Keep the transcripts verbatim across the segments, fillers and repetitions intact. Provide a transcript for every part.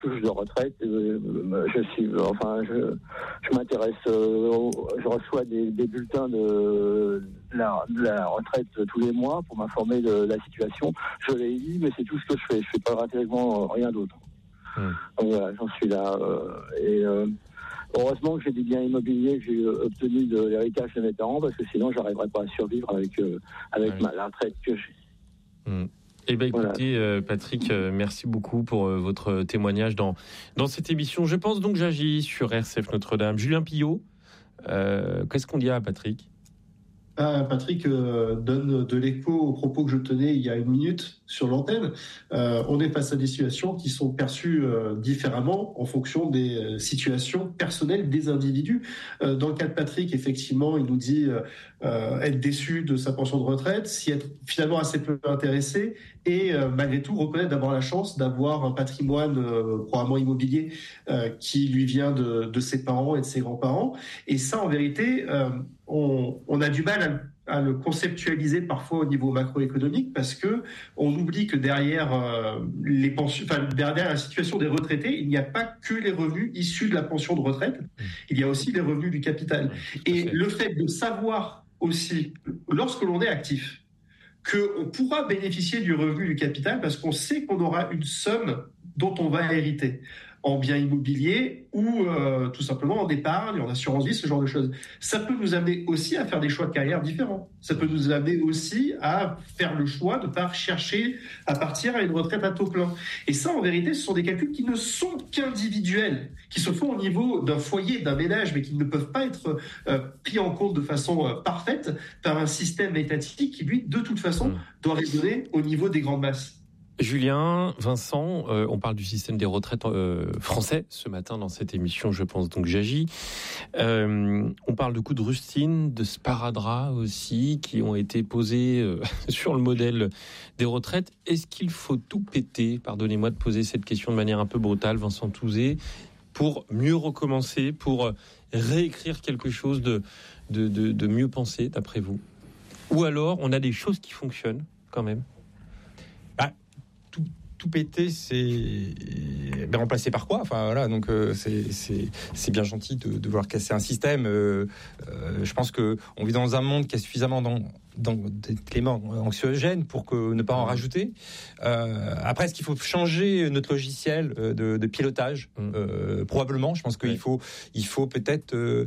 touche de retraite. Euh, je suis, enfin, je, je m'intéresse, euh, je reçois des, des bulletins de la, de la retraite tous les mois pour m'informer de la situation. Je les lis, mais c'est tout ce que je fais. Je fais pas véritablement rien d'autre. Mmh. Donc voilà, j'en suis là. Euh, et euh, heureusement que j'ai des biens immobiliers que j'ai obtenus de l'héritage de mes parents, parce que sinon j'arriverais pas à survivre avec euh, avec ouais. ma, la retraite que j'ai. Mmh. Eh bien, écoutez, voilà. euh, Patrick, euh, merci beaucoup pour euh, votre témoignage dans, dans cette émission. Je pense donc j'agis sur R C F Notre-Dame. Julien Pillot, euh, qu'est-ce qu'on dit à Patrick ? Ah, Patrick euh, donne de l'écho aux propos que je tenais il y a une minute sur l'antenne. Euh, on est face à des situations qui sont perçues euh, différemment en fonction des euh, situations personnelles des individus. Euh, dans le cas de Patrick, effectivement, il nous dit euh, euh, être déçu de sa pension de retraite, s'y être finalement assez peu intéressé et euh, malgré tout reconnaître d'avoir la chance d'avoir un patrimoine euh, probablement immobilier euh, qui lui vient de, de ses parents et de ses grands-parents. Et ça, en vérité, euh, on, on a du mal à, à le conceptualiser parfois au niveau macroéconomique parce que on oublie que derrière euh, les pensions, enfin derrière la situation des retraités, il n'y a pas que les revenus issus de la pension de retraite, il y a aussi les revenus du capital. Et le fait de savoir aussi, lorsque l'on est actif, qu'on pourra bénéficier du revenu du capital parce qu'on sait qu'on aura une somme dont on va hériter en biens immobiliers ou euh, tout simplement en épargne, en assurance vie, ce genre de choses. Ça peut nous amener aussi à faire des choix de carrière différents. Ça peut nous amener aussi à faire le choix de ne pas chercher à partir à une retraite à taux plein. Et ça, en vérité, ce sont des calculs qui ne sont qu'individuels, qui se font au niveau d'un foyer, d'un ménage, mais qui ne peuvent pas être euh, pris en compte de façon euh, parfaite par un système étatique qui, lui, de toute façon, mmh. doit raisonner au niveau des grandes masses. Julien, Vincent, euh, on parle du système des retraites euh, français ce matin dans cette émission, je pense donc j'agis. Euh, on parle de coups de rustine, de sparadrap aussi, qui ont été posés euh, sur le modèle des retraites. Est-ce qu'il faut tout péter, pardonnez-moi de poser cette question de manière un peu brutale, Vincent Touzé, pour mieux recommencer, pour réécrire quelque chose de, de, de, de mieux pensé, d'après vous ? Ou alors, on a des choses qui fonctionnent quand même ? Tout, tout péter, c'est ben, remplacé par quoi ? Enfin voilà, donc euh, c'est c'est c'est bien gentil de, de vouloir casser un système. Euh, euh, je pense que on vit dans un monde qui a suffisamment dans dans d'éléments anxiogènes pour que ne pas en rajouter. Euh, après, est-ce qu'il faut changer notre logiciel de, de pilotage ? euh, Probablement. Je pense qu'il oui. faut il faut peut-être euh,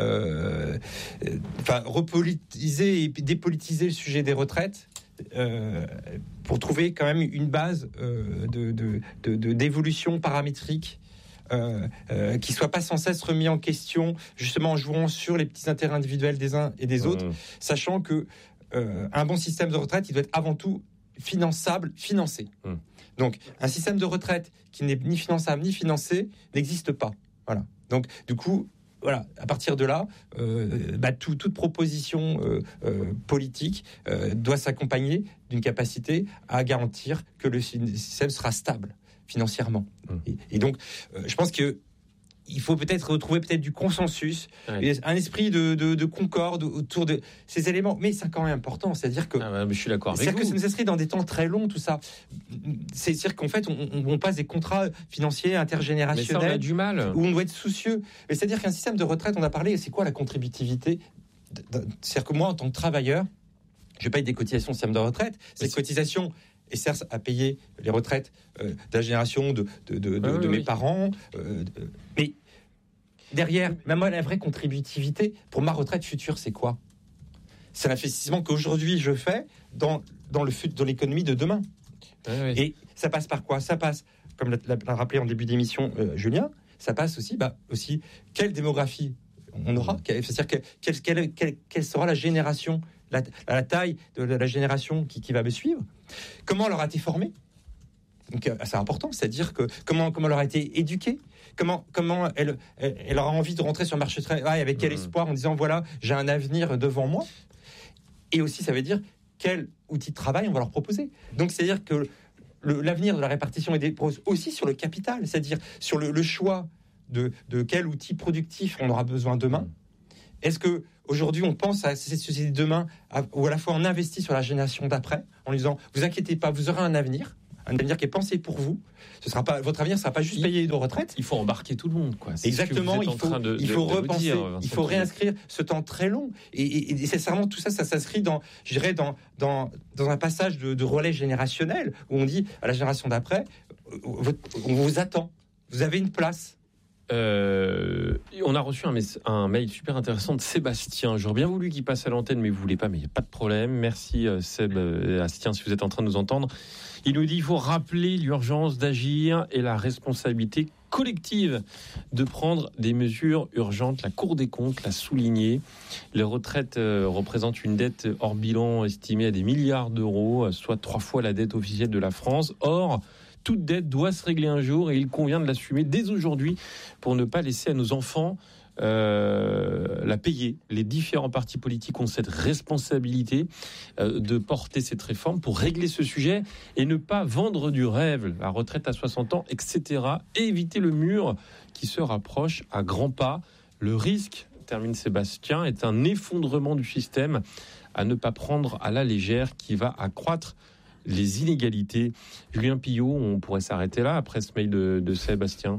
euh, enfin repolitiser et dépolitiser le sujet des retraites. Euh, pour trouver quand même une base euh, de, de, de, de, d'évolution paramétrique euh, euh, qui soit pas sans cesse remis en question, justement en jouant sur les petits intérêts individuels des uns et des autres, mmh. sachant que euh, un bon système de retraite, il doit être avant tout finançable, financé. Mmh. Donc, un système de retraite qui n'est ni finançable ni financé n'existe pas. Voilà. Donc, du coup, voilà, à partir de là, euh, bah, tout, toute proposition euh, euh, politique euh, doit s'accompagner d'une capacité à garantir que le système sera stable financièrement. Mmh. Et, et donc, euh, je pense que il faut peut-être retrouver peut-être du consensus, ouais. un esprit de, de, de concorde autour de ces éléments. Mais c'est quand même important, c'est-à-dire que, ah, je suis d'accord avec c'est-à-dire vous. que ça serait dans des temps très longs, tout ça. C'est-à-dire qu'en fait, on, on passe des contrats financiers intergénérationnels. Mais ça, on a du mal. Où on doit être soucieux. Mais c'est-à-dire qu'un système de retraite, on a parlé, c'est quoi la contributivité ? C'est-à-dire que moi, en tant que travailleur, je paye des cotisations au système de retraite. Ces c'est... cotisations et certes à payer les retraites euh, de la génération de, de, de, de, ah, de oui, mes oui. parents. Euh, de, mais derrière, même moi, la vraie contributivité pour ma retraite future, c'est quoi ? C'est l'investissement qu'aujourd'hui je fais dans, dans, le, dans l'économie de demain. Ah, oui. Et ça passe par quoi ? Ça passe, comme l'a, l'a rappelé en début d'émission euh, Julien, ça passe aussi, bah, aussi quelle démographie on aura ? C'est-à-dire que, quelle, quelle, quelle, quelle sera la génération ? La, la taille de la génération qui, qui va me suivre, comment elle aura été formée, donc c'est important, c'est-à-dire que comment comment elle aura été éduquée, comment comment elle elle, elle aura envie de rentrer sur le marché du travail avec quel mmh. espoir en disant voilà j'ai un avenir devant moi, et aussi ça veut dire quel outil de travail on va leur proposer. Donc c'est-à-dire que le, l'avenir de la répartition est dépose aussi sur le capital, c'est-à-dire sur le, le choix de de quel outil productif on aura besoin demain. Mmh. Est-ce que aujourd'hui on pense à cette société de demain à, ou à la fois on investit sur la génération d'après en lui disant vous inquiétez pas, vous aurez un avenir un avenir qui est pensé pour vous. Ce sera pas votre avenir, ne sera pas juste payer de retraite. Il faut embarquer tout le monde, quoi. C'est Exactement. Il faut, de, il de, faut de repenser, dire, il faut réinscrire ce temps très long. Et, et, et nécessairement, tout ça, ça s'inscrit dans, je dirais, dans, dans, dans un passage de, de relais générationnel où on dit à la génération d'après, on vous attend. Vous avez une place. Euh, on a reçu un, mes- un mail super intéressant de Sébastien. J'aurais bien voulu qu'il passe à l'antenne, mais vous voulez pas, mais il n'y a pas de problème. Merci euh, Sébastien, si vous êtes en train de nous entendre. Il nous dit qu'il faut rappeler l'urgence d'agir et la responsabilité collective de prendre des mesures urgentes. La Cour des comptes l'a souligné. Les retraites euh, représentent une dette hors bilan estimée à des milliards d'euros, soit trois fois la dette officielle de la France. Or, toute dette doit se régler un jour et il convient de l'assumer dès aujourd'hui pour ne pas laisser à nos enfants euh, la payer. Les différents partis politiques ont cette responsabilité euh, de porter cette réforme pour régler ce sujet et ne pas vendre du rêve, la retraite à soixante ans, et cetera. Et éviter le mur qui se rapproche à grands pas. Le risque, termine Sébastien, est un effondrement du système à ne pas prendre à la légère qui va accroître les inégalités. Julien Pillot, on pourrait s'arrêter là après ce mail de, de Sébastien.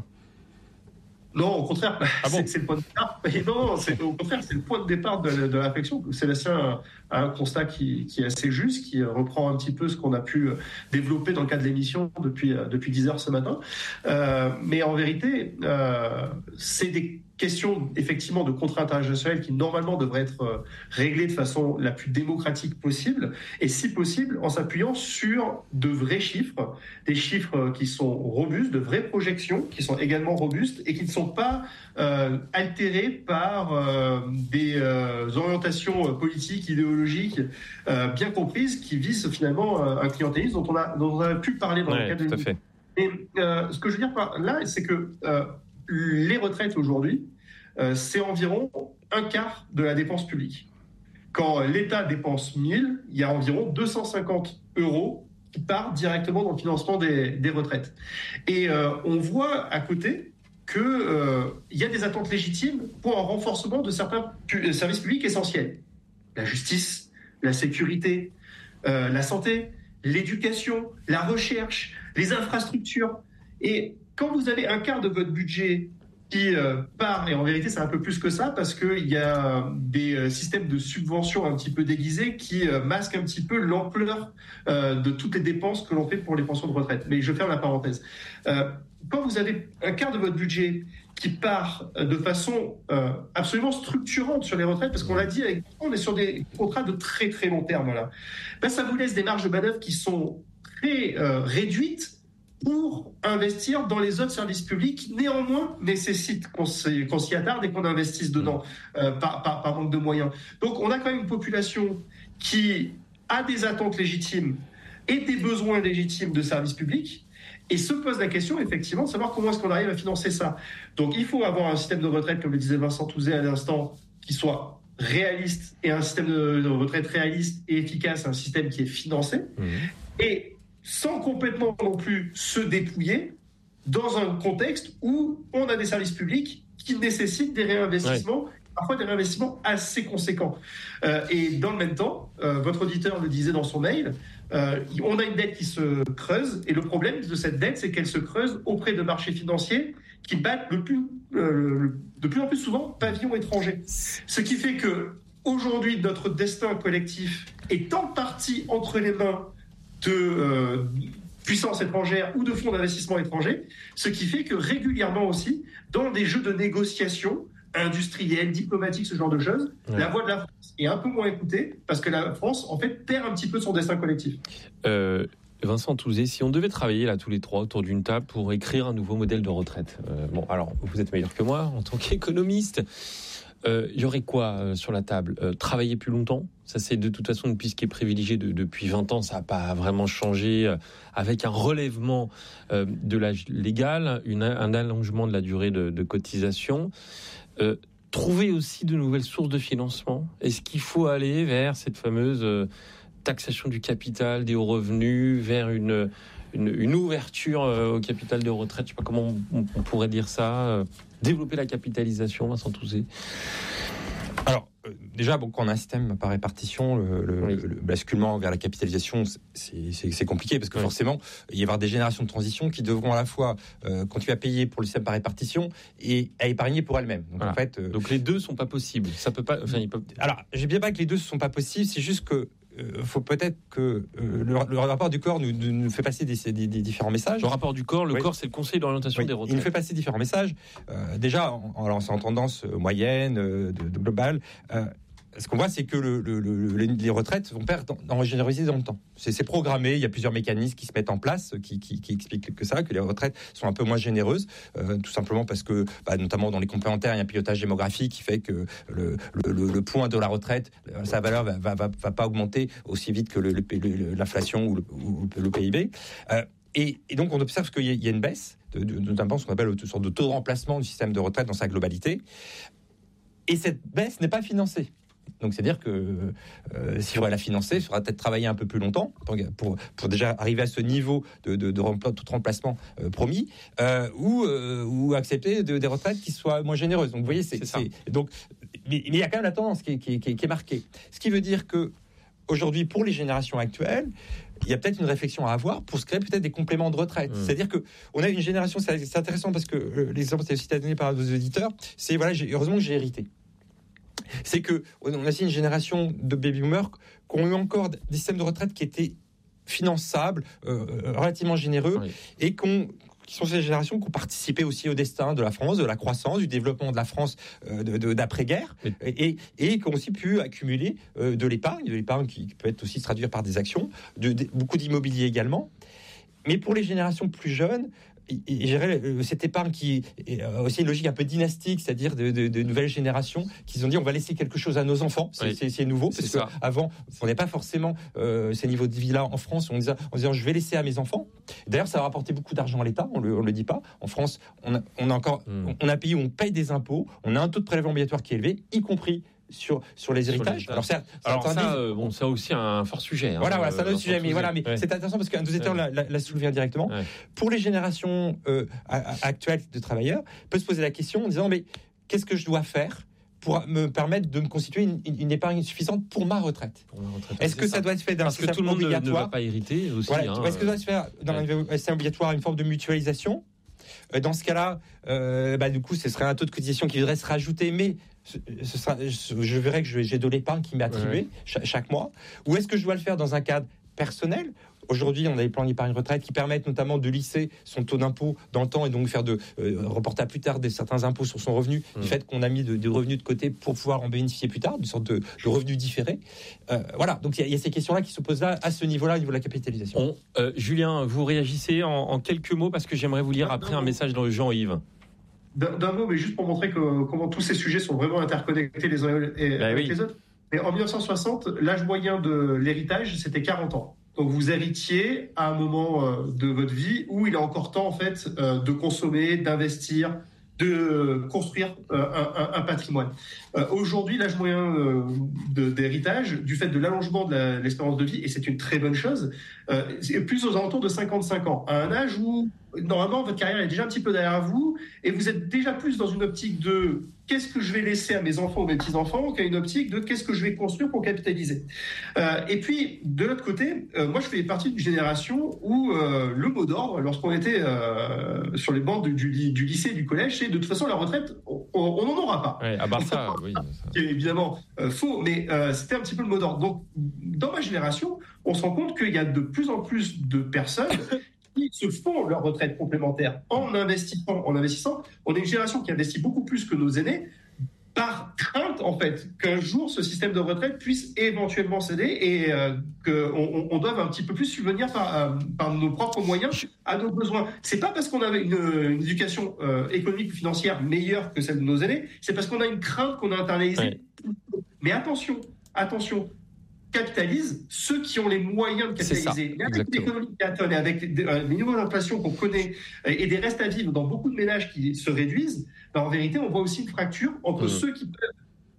Non, au contraire, Ah bon c'est, c'est le point de départ. Et non, c'est, au contraire, c'est le point de départ de, de la réflexion. Sébastien a un constat qui, qui est assez juste, qui reprend un petit peu ce qu'on a pu développer dans le cadre de l'émission depuis, depuis dix heures ce matin. Euh, mais en vérité, euh, c'est des questions effectivement de contraintes internationales qui normalement devraient être réglées de façon la plus démocratique possible, et si possible en s'appuyant sur de vrais chiffres, des chiffres qui sont robustes, de vraies projections qui sont également robustes et qui ne sont pas euh, altérées par euh, des euh, orientations politiques, idéologiques euh, bien comprises qui visent finalement euh, un clientélisme dont on a, dont on a pu parler dans ouais, le cadre de l'émission. Et euh, ce que je veux dire par là, c'est que euh, les retraites aujourd'hui, euh, c'est environ un quart de la dépense publique. Quand l'État dépense mille, il y a environ deux cent cinquante euros qui partent directement dans le financement des, des retraites. Et euh, on voit à côté qu'il euh, y a des attentes légitimes pour un renforcement de certains pu- services publics essentiels. La justice, la sécurité, euh, la santé, l'éducation, la recherche, les infrastructures. Et quand vous avez un quart de votre budget qui euh, part, et en vérité c'est un peu plus que ça, parce qu'il y a des euh, systèmes de subventions un petit peu déguisés qui euh, masquent un petit peu l'ampleur euh, de toutes les dépenses que l'on fait pour les pensions de retraite. Mais je ferme la parenthèse. Euh, quand vous avez un quart de votre budget qui part de façon euh, absolument structurante sur les retraites, parce qu'on l'a dit, avec, on est sur des contrats de très très long terme, là, ben, ça vous laisse des marges de manœuvre qui sont très euh, réduites pour investir dans les autres services publics qui, néanmoins, nécessitent qu'on s'y, qu'on s'y attarde et qu'on investisse dedans euh, par, par, par manque de moyens. Donc, on a quand même une population qui a des attentes légitimes et des besoins légitimes de services publics et se pose la question, effectivement, de savoir comment est-ce qu'on arrive à financer ça. Donc, il faut avoir un système de retraite, comme le disait Vincent Touzé à l'instant, qui soit réaliste, et un système de, de retraite réaliste et efficace, un système qui est financé. Mmh. Et sans complètement non plus se dépouiller dans un contexte où on a des services publics qui nécessitent des réinvestissements, ouais. parfois des réinvestissements assez conséquents. Euh, et dans le même temps, euh, votre auditeur le disait dans son mail, euh, on a une dette qui se creuse, et le problème de cette dette, c'est qu'elle se creuse auprès de marchés financiers qui battent le plus, euh, de plus en plus souvent pavillon étranger. Ce qui fait que aujourd'hui, notre destin collectif est en partie entre les mains de euh, puissances étrangères ou de fonds d'investissement étrangers, ce qui fait que régulièrement aussi, dans des jeux de négociation industriels, diplomatiques, ce genre de choses, ouais. la voix de la France est un peu moins écoutée parce que la France, en fait, perd un petit peu son destin collectif. Euh, Vincent Touzé, si on devait travailler là tous les trois autour d'une table pour écrire un nouveau modèle de retraite, euh, bon, alors vous êtes meilleur que moi en tant qu'économiste. Il euh, y aurait quoi euh, sur la table euh, Travailler plus longtemps, ça c'est de toute façon une piste qui est privilégiée de, depuis vingt ans, ça n'a pas vraiment changé, euh, avec un relèvement euh, de l'âge légal, une, un allongement de la durée de, de cotisation. Euh, trouver aussi de nouvelles sources de financement. Est-ce qu'il faut aller vers cette fameuse euh, taxation du capital, des hauts revenus, vers une, une, une ouverture euh, au capital de retraite, je ne sais pas comment on, on pourrait dire ça, euh, développer la capitalisation, Vincent Touzé? Alors, euh, déjà, bon, quand on a un système par répartition, le, le, oui. le basculement vers la capitalisation, c'est, c'est, c'est compliqué parce que oui. forcément, il va y avoir des générations de transition qui devront à la fois euh, continuer à payer pour le système par répartition et à épargner pour elles-mêmes. Donc, voilà. en fait, euh, donc les deux sont pas possibles. Ça peut pas. Enfin, ils peuvent... Alors, j'ai bien pas que les deux ne sont pas possibles. C'est juste que Euh, faut peut-être que euh, le, le rapport du corps nous, nous fait passer des, des, des différents messages. Le rapport du corps, le oui. corps, c'est le Conseil d'orientation oui. des retraites. Il nous fait passer différents messages. Euh, déjà, en, en, en tendance moyenne, de, de globale. Euh, Ce qu'on voit, c'est que le, le, le, les retraites vont perdre en générosité dans le temps. C'est, c'est programmé, il y a plusieurs mécanismes qui se mettent en place, qui, qui, qui expliquent que ça, que les retraites sont un peu moins généreuses, euh, tout simplement parce que, bah, notamment dans les complémentaires, il y a un pilotage démographique qui fait que le, le, le, le point de la retraite, sa valeur va, va, va, va pas augmenter aussi vite que le, le, le, l'inflation ou le, ou le P I B. Euh, et, et donc, on observe qu'il y a, il y a une baisse, de, de, notamment ce qu'on appelle une sorte de taux de remplacement du système de retraite dans sa globalité. Et cette baisse n'est pas financée. Donc, c'est-à-dire que euh, s'il faudrait la financer, il faudra peut-être travailler un peu plus longtemps pour, pour, pour déjà arriver à ce niveau de, de, de rempla, tout remplacement euh, promis, euh, ou, euh, ou accepter de, des retraites qui soient moins généreuses. Donc, vous voyez, c'est, c'est, c'est donc, mais, mais il y a quand même la tendance qui est, qui, est, qui, est, qui est marquée. Ce qui veut dire que aujourd'hui, pour les générations actuelles, il y a peut-être une réflexion à avoir pour se créer peut-être des compléments de retraite. Mmh. C'est-à-dire que on a une génération, c'est, c'est intéressant parce que euh, l'exemple c'est aussi donné par vos auditeurs. C'est voilà, j'ai, heureusement que j'ai hérité. C'est que on a aussi une génération de baby boomers qui ont eu encore des systèmes de retraite qui étaient finançables, euh, relativement généreux, oui. et qu'on qui sont ces générations qui ont participé aussi au destin de la France, de la croissance, du développement de la France euh, de, de, d'après-guerre, oui. et, et qui ont aussi pu accumuler euh, de l'épargne, de l'épargne qui, qui peut être aussi se traduire par des actions, de, de, beaucoup d'immobilier également. Mais pour les générations plus jeunes, et gérer cette épargne qui est aussi une logique un peu dynastique, c'est-à-dire de, de, de nouvelles générations qui se sont dit on va laisser quelque chose à nos enfants. C'est, oui. c'est, c'est nouveau, parce qu'avant, on n'est pas forcément euh, ces niveaux de vie-là en France, on disait, en disant je vais laisser à mes enfants. D'ailleurs, ça va rapporter beaucoup d'argent à l'État, on ne le, le dit pas. En France, on a, on a encore mm. on a un pays où on paye des impôts, on a un taux de prélèvement obligatoire qui est élevé, y compris sur sur les héritages. Sur les Alors, certes, Alors ça, ça euh, bon, ça aussi un fort sujet. Hein, voilà, voilà, c'est un autre sujet, mais voilà, mais ouais. c'est intéressant parce qu'un de nos auditeurs l'a, l'a, l'a soulevé indirectement. Ouais. Pour les générations euh, actuelles de travailleurs, peut se poser la question en disant mais qu'est-ce que je dois faire pour me permettre de me constituer une, une, une épargne suffisante pour ma retraite. Pour ma retraite Est-ce que ça, ça doit se faire d'un système obligatoire ? Parce que tout le monde ne va pas hériter aussi. Voilà, hein, est-ce que ça doit se faire dans ouais. un système obligatoire une forme de mutualisation ? Dans ce cas-là, euh, bah, du coup, ce serait un taux de cotisation qui devrait se rajouter, mais ce, ce sera, je verrai que j'ai de l'épargne qui m'est attribuée ouais. chaque, chaque mois. Ou est-ce que je dois le faire dans un cadre personnel ? Aujourd'hui, on a des plans d'épargne retraite qui permettent notamment de lisser son taux d'impôt dans le temps et donc faire de euh, reporter à plus tard des, certains impôts sur son revenu, mmh. du fait qu'on a mis de, de revenus de côté pour pouvoir en bénéficier plus tard, une sorte de, de revenu différé. Euh, voilà, donc il y, y a ces questions-là qui se posent là, à ce niveau-là, au niveau de la capitalisation. On, euh, Julien, vous réagissez en, en quelques mots parce que j'aimerais vous lire après non, un message dans le Jean-Yves. D'un, d'un mot, mais juste pour montrer que, comment tous ces sujets sont vraiment interconnectés les uns et, bah avec oui. les autres. Mais en dix-neuf cent soixante, l'âge moyen de l'héritage, c'était quarante ans. Donc vous héritiez à un moment euh, de votre vie où il est encore temps en fait euh, de consommer, d'investir, de construire euh, un, un, un patrimoine. Euh, aujourd'hui, l'âge moyen euh, de, d'héritage, du fait de l'allongement de la, l'espérance de vie, et c'est une très bonne chose, euh, c'est plus aux alentours de cinquante-cinq ans, à un âge où normalement votre carrière est déjà un petit peu derrière vous et vous êtes déjà plus dans une optique de qu'est-ce que je vais laisser à mes enfants ou mes petits-enfants qu'à une optique de qu'est-ce que je vais construire pour capitaliser. Euh, et puis, de l'autre côté, euh, moi je fais partie d'une génération où euh, le mot d'ordre, lorsqu'on était euh, sur les bancs du, du, du lycée et du collège, c'est de toute façon la retraite, on n'en aura pas. Ouais, à part ça, oui. C'est évidemment euh, faux, mais euh, c'était un petit peu le mot d'ordre. Donc, dans ma génération, on se rend compte qu'il y a de plus en plus de personnes qui se font leur retraite complémentaire en investissant, en investissant. On est une génération qui investit beaucoup plus que nos aînés par crainte, en fait, qu'un jour, ce système de retraite puisse éventuellement céder et euh, qu'on on doive un petit peu plus subvenir par, euh, par nos propres moyens à nos besoins. C'est pas parce qu'on avait une, une éducation euh, économique ou financière meilleure que celle de nos aînés, c'est parce qu'on a une crainte qu'on a internalisée. Ouais. Mais attention, attention, capitalise ceux qui ont les moyens de capitaliser. Et avec l'économie qui atteint et avec les, euh, les niveaux d'inflation qu'on connaît et des restes à vivre dans beaucoup de ménages qui se réduisent, ben en vérité, on voit aussi une fracture entre mmh. ceux qui peuvent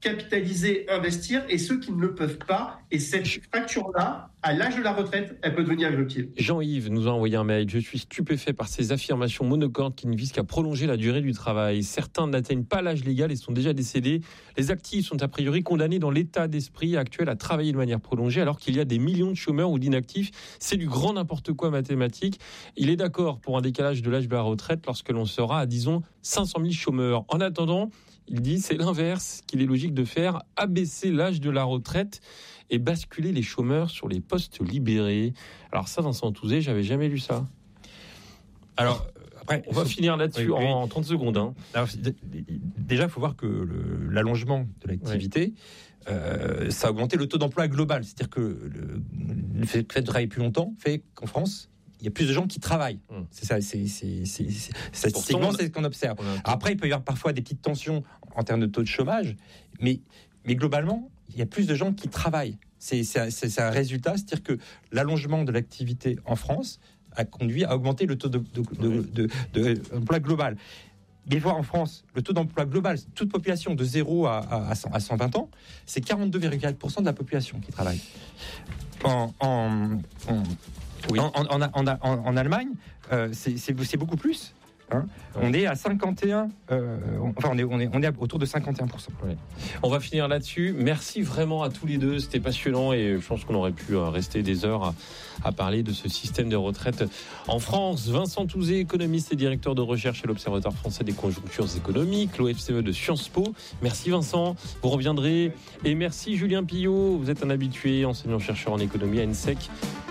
capitaliser, investir, et ceux qui ne le peuvent pas. Et cette fracture-là, à l'âge de la retraite, elle peut devenir le pied. Jean-Yves nous a envoyé un mail. Je suis stupéfait par ces affirmations monocordes qui ne visent qu'à prolonger la durée du travail. Certains n'atteignent pas l'âge légal et sont déjà décédés. Les actifs sont a priori condamnés dans l'état d'esprit actuel à travailler de manière prolongée alors qu'il y a des millions de chômeurs ou d'inactifs. C'est du grand n'importe quoi mathématique. Il est d'accord pour un décalage de l'âge de la retraite lorsque l'on sera à, disons, cinq cent mille chômeurs. En attendant, il dit c'est l'inverse qu'il est logique de faire, abaisser l'âge de la retraite et basculer les chômeurs sur les postes libérés. Alors ça, Vincent Touzé, j'avais jamais lu ça. Alors, après, on va faut... finir là-dessus oui, oui. en trente secondes. Hein. Alors, déjà, il faut voir que le, l'allongement de l'activité, oui. euh, ça a augmenté le taux d'emploi global. C'est-à-dire que le, le fait de travailler plus longtemps fait qu'en France, il y a plus de gens qui travaillent. Hum. C'est ça, c'est, c'est, c'est, c'est, statistiquement, c'est ce qu'on observe. Après, il peut y avoir parfois des petites tensions en termes de taux de chômage, mais, mais globalement, il y a plus de gens qui travaillent. C'est, c'est, c'est, c'est un résultat, c'est-à-dire que l'allongement de l'activité en France a conduit à augmenter le taux de, de, de, de, de, de, d'emploi global. Mais voir en France, le taux d'emploi global, toute population de zéro à, à, à cent vingt ans, c'est quarante-deux virgule quatre pour cent de la population qui travaille. En, en, en, oui. en, en, en, en, en Allemagne, euh, c'est, c'est, c'est beaucoup plus. Hein, on est à cinquante et un, euh, enfin on est, on est, on est autour de cinquante et un pour cent. Ouais. On va finir là-dessus. Merci vraiment à tous les deux, c'était passionnant et je pense qu'on aurait pu rester des heures à, à parler de ce système de retraite en France. Vincent Touzé, économiste et directeur de recherche à l'Observatoire français des conjonctures économiques, l'O F C E de Sciences Po. Merci Vincent, vous reviendrez. Et merci Julien Pillot, vous êtes un habitué, enseignant-chercheur en économie à ENSEC.